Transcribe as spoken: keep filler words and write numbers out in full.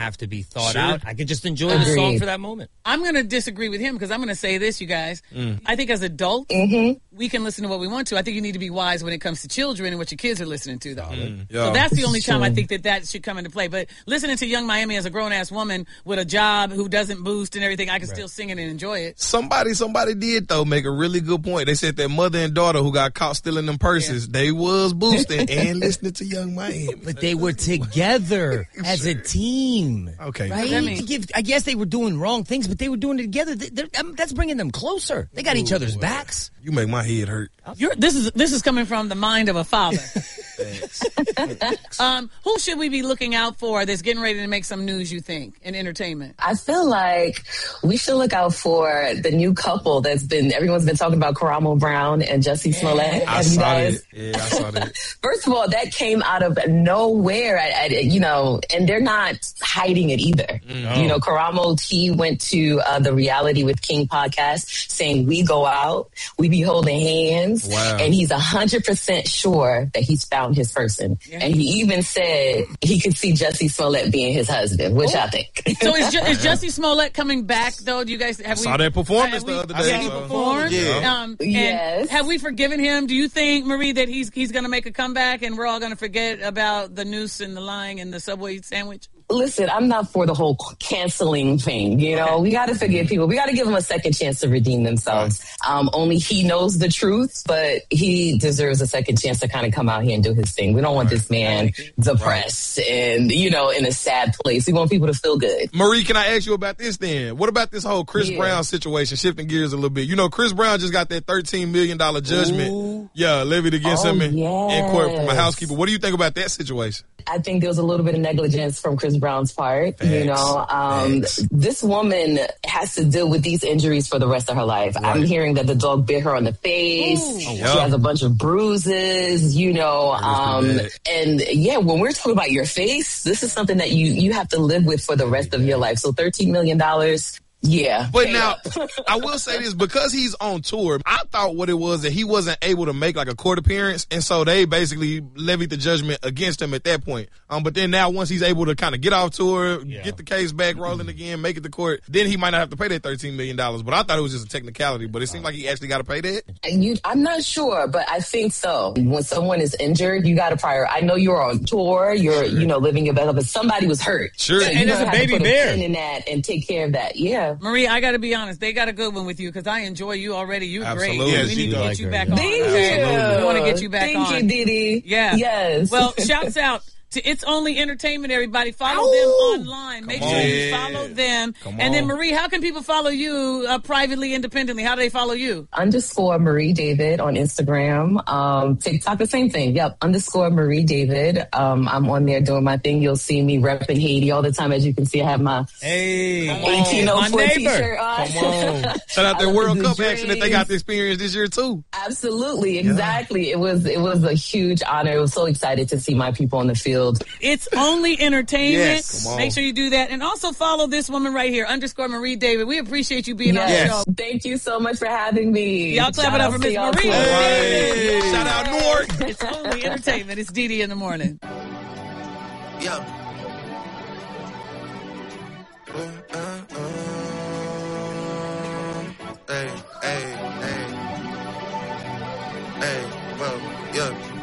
have to be thought Sure. out. I could just enjoy the Agreed. song for that moment. I'm going to disagree with him because I'm going to say this, you guys. Mm. I think as adults, Mm-hmm. we can listen to what we want to. I think you need to be wise when it comes to children and what your kids are listening to, though. Mm. So Yeah. that's the only time I Sure. think that that should come into play. But listening to Young Miami as a grown-ass woman with a job who doesn't boost and everything, I can still sing it and enjoy it. Somebody, somebody did though make a really good point. They said that mother and daughter who got caught stealing them purses, they was boosting and listening to Young Miami. But they were together as a team. Okay. Right? that mean? To give- I guess they were doing wrong things, but they were doing it together. They- they're- um, That's bringing them closer. They got each other's backs. You make my head hurt. You're, this is this is coming from the mind of a father. um, who should we be looking out for that's getting ready to make some news, you think, in entertainment? I feel like we should look out for the new couple that's been, everyone's been talking about, Karamo Brown and Jussie Smollett. I Have you saw guys? that. Yeah, I saw that. First of all, that came out of nowhere, I, I, you know, and they're not hiding it either. You know, Karamo, he went to uh, the Reality with King podcast saying, we go out, we be holding hands, Wow. and he's one hundred percent sure that he's found his person. Yeah. And he even said he could see Jussie Smollett being his husband, which I think. So is, Ju- is Jussie Smollett coming back, though? Do you guys have we Saw that performance have we- the other have day, he so- performed? Yeah. Um, and Yes. have we forgiven him? Do you think, Marie, that he's he's going to make a comeback and we're all going to forget about the noose and the lying and the Subway sandwich? Listen, I'm not for the whole canceling thing. You know, we got to forgive people. We got to give them a second chance to redeem themselves. Um, only he knows the truth, but he deserves a second chance to kind of come out here and do his thing. We don't want this man depressed and, you know, in a sad place. We want people to feel good. Marie, can I ask you about this then? What about this whole Chris Yeah. Brown situation, shifting gears a little bit? You know, Chris Brown just got that thirteen million dollars judgment, Ooh. yeah, levied against Oh, him in, in court from a yes. housekeeper. What do you think about that situation? I think there was a little bit of negligence from Chris Brown's part. You Facts. know, um, Facts. this woman has to deal with these injuries for the rest of her life. I'm hearing that the dog bit her on the face. Ooh. She yeah. has a bunch of bruises, you know, um, bad. and yeah, when we're talking about your face, this is something that you, you have to live with for the rest of your life. So thirteen million dollars. Yeah. But pay now, up. I will say this, because he's on tour, I thought what it was that he wasn't able to make like a court appearance, and so they basically levied the judgment against him at that point. Um, but then now once he's able to kind of get off tour, get the case back rolling again, make it to court, then he might not have to pay that thirteen million dollars. But I thought it was just a technicality, but it seemed like he actually got to pay that. And you, I'm not sure, but I think so. When someone is injured, you got to prior. I know you're on tour, you're, you know, living your best life, but somebody was hurt. Sure. So And you're there's gonna a have to baby put bear. pin in that and take care of that. Yeah. Marie, I got to be honest. They got a good one with you because I enjoy you already. You're Absolutely. great. Yes, we you need to do get like you her, back yeah. on. Thank okay? you. We want to get you back Thank on. you, Didi. Yeah. Yes. Well, shouts out to It's Only Entertainment, everybody. Follow them online. Make Come sure on. you follow them. Come And then, on. Marie, how can people follow you uh, privately, independently? How do they follow you? Underscore Marie David on Instagram. Um, TikTok, the same thing. Yep. Underscore Marie David. Um, I'm on there doing my thing. You'll see me repping Haiti all the time. As you can see, I have my Hey, eighteen oh my four neighbor. t-shirt on. Come on. Shout out I their love World the Cup action that they drinks. got to experience this year too. Absolutely. Exactly. It was, it was a huge honor. I was so excited to see my people on the field. It's Only Entertainment. Yes, come on. Make sure you do that. And also follow this woman right here, underscore Marie David. We appreciate you being on the Yes. show. Thank you so much for having me. Y'all clap it Shout up out for to Miss y'all Marie. too. Hey, shout out Newark. It's Only Entertainment. It's Didi in the morning. Yo. Uh, uh, uh. Hey, hey, hey. Hey.